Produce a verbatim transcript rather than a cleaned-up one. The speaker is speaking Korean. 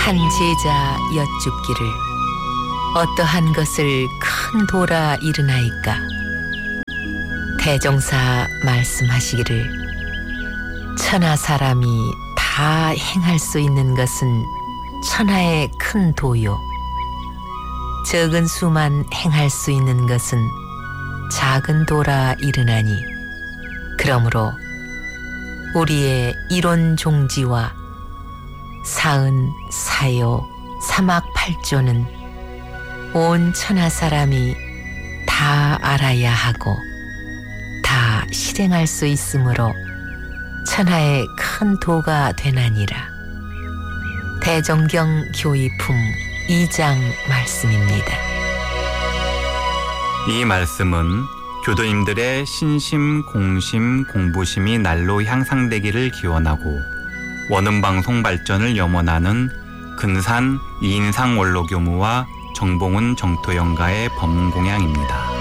한 제자 여쭙기를 어떠한 것을 큰 도라 이르나이까. 대종사 말씀하시기를 천하 사람이 다 행할 수 있는 것은 천하의 큰 도요, 적은 수만 행할 수 있는 것은 작은 도라 이르나니. 그러므로 우리의 이론 종지와 사은, 사요, 사막팔조는 온 천하 사람이 다 알아야 하고 다 실행할 수 있으므로 천하의 큰 도가 되나니라. 대종경 교의품 이 장 말씀입니다. 이 말씀은 교도님들의 신심, 공심, 공부심이 날로 향상되기를 기원하고 원음방송 발전을 염원하는 근산 이인상 원로교무와 정봉훈 정토영가의 법문공양입니다.